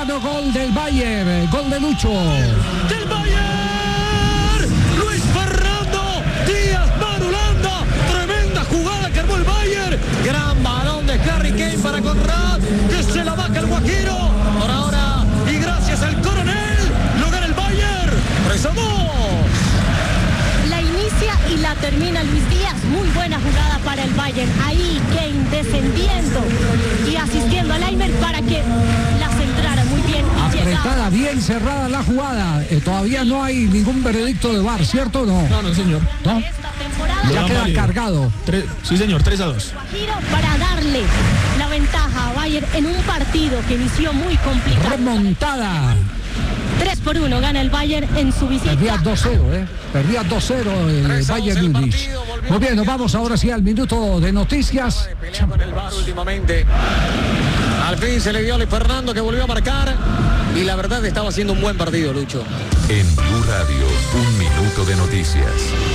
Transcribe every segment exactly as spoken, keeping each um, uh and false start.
Claro, gol del Bayern, gol de Lucho. ¡Del Bayern! Luis Fernando Díaz Marulanda. Tremenda jugada que armó el Bayern. Gran balón de Harry Kane para Conrad, que se la vaca el Guajiro. Por ahora, y gracias al coronel, lo gana el Bayern. tres a dos. La inicia y la termina Luis Díaz. Muy buena jugada para el Bayern. Ahí Kane descendiendo y asistiendo a Laimer para que la centrara muy bien. Apretada, bien cerrada la jugada. Eh, todavía no hay ningún veredicto de V A R, ¿cierto o no? No, no, señor. ¿No? Ya queda válido. cargado. Tres, sí, señor, tres a dos. Giro para darle la ventaja a Bayern en un partido que inició muy complicado. Remontada. tres por uno gana el Bayern en su visita. Perdía dos cero, ¿eh? Perdía dos cero el Bayern Múnich. Muy bien, nos vamos ahora sí al minuto de noticias. Pelea con el V A R últimamente. Al fin se le dio a Luis Fernando, que volvió a marcar. Y la verdad estaba haciendo un buen partido, Lucho. En Blue Radio, un minuto de noticias.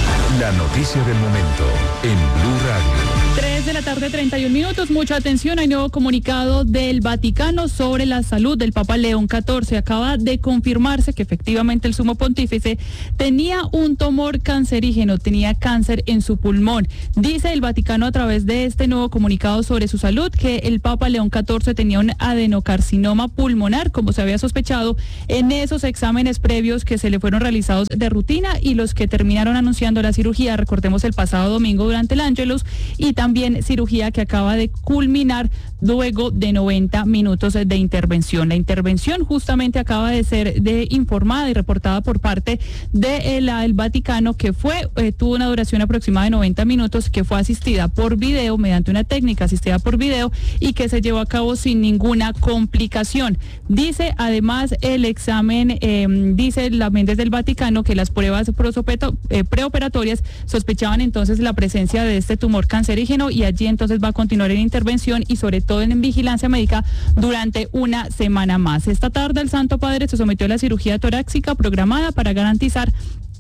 La noticia del momento en Blue Radio. tres de la tarde, treinta y un minutos. Mucha atención. Hay nuevo comunicado del Vaticano sobre la salud del Papa León catorce. Acaba de confirmarse que efectivamente el sumo pontífice tenía un tumor cancerígeno, tenía cáncer en su pulmón. Dice el Vaticano a través de este nuevo comunicado sobre su salud que el Papa León catorce tenía un adenocarcinoma pulmonar, como se había sospechado en esos exámenes previos que se le fueron realizados de rutina y los que terminaron anunciando la cirugía, recordemos el pasado domingo durante el Ángelus, y también cirugía que acaba de culminar luego de noventa minutos de intervención. La intervención justamente acaba de ser de informada y reportada por parte del de Vaticano, que fue eh, tuvo una duración aproximada de noventa minutos, que fue asistida por video, mediante una técnica asistida por video, y que se llevó a cabo sin ninguna complicación. Dice además el examen, eh, dice también desde el Vaticano que las pruebas eh, preoperatorias sospechaban entonces la presencia de este tumor cancerígeno, y allí entonces va a continuar en intervención y sobre todo en vigilancia médica durante una semana más. Esta tarde el Santo Padre se sometió a la cirugía torácica programada para garantizar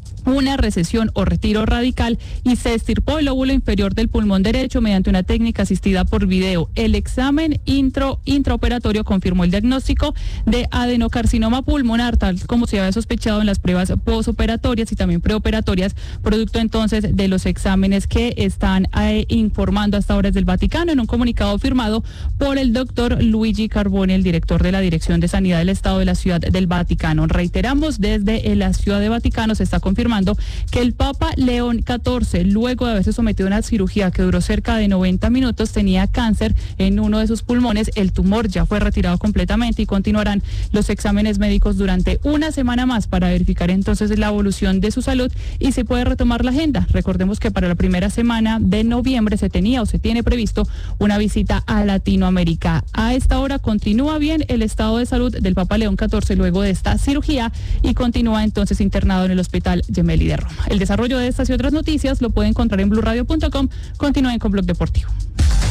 una recesión o retiro radical, y se extirpó el lóbulo inferior del pulmón derecho mediante una técnica asistida por video. El examen intro, intraoperatorio confirmó el diagnóstico de adenocarcinoma pulmonar, tal como se había sospechado en las pruebas posoperatorias y también preoperatorias, producto entonces de los exámenes que están eh, informando hasta ahora desde el Vaticano en un comunicado firmado por el doctor Luigi Carbone, el director de la Dirección de Sanidad del Estado de la Ciudad del Vaticano. Reiteramos, desde la Ciudad de Vaticano se está confirmando que el Papa León catorce, luego de haberse sometido a una cirugía que duró cerca de noventa minutos, tenía cáncer en uno de sus pulmones. El tumor ya fue retirado completamente y continuarán los exámenes médicos durante una semana más para verificar entonces la evolución de su salud y se puede retomar la agenda. Recordemos que para la primera semana de noviembre se tenía o se tiene previsto una visita a Latinoamérica. A esta hora continúa bien el estado de salud del Papa León catorce luego de esta cirugía y continúa entonces internado en el Hospital Gemelli de Roma. El desarrollo de estas y otras noticias lo pueden encontrar en blue radio punto com. Continúen con Blog Deportivo.